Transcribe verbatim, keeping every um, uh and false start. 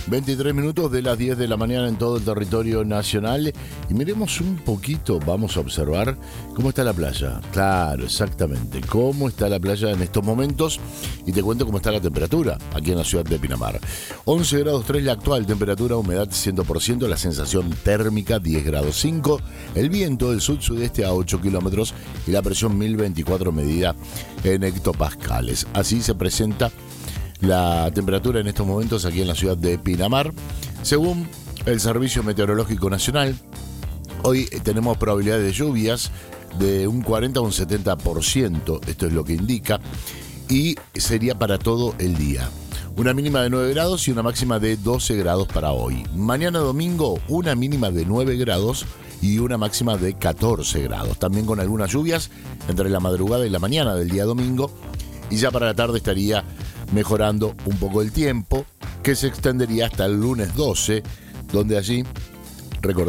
veintitrés minutos de las diez de la mañana en todo el territorio nacional. Y miremos un poquito, vamos a observar cómo está la playa. Claro, exactamente, cómo está la playa en estos momentos. Y te cuento cómo está la temperatura aquí en la ciudad de Pinamar. once grados tres la actual temperatura, humedad cien por ciento, la sensación térmica diez grados cinco, el viento del sud-sudeste a ocho kilómetros y la presión mil veinticuatro medida en hectopascales. Así se presenta la temperatura en estos momentos aquí en la ciudad de Pinamar. Según el Servicio Meteorológico Nacional, hoy tenemos probabilidad de lluvias de un cuarenta a un setenta por ciento, esto es lo que indica, y sería para todo el día. Una mínima de nueve grados y una máxima de doce grados para hoy. Mañana domingo, una mínima de nueve grados y una máxima de catorce grados. También con algunas lluvias entre la madrugada y la mañana del día domingo. Y ya para la tarde estaría mejorando un poco el tiempo, que se extendería hasta el lunes doce, donde allí, recordemos,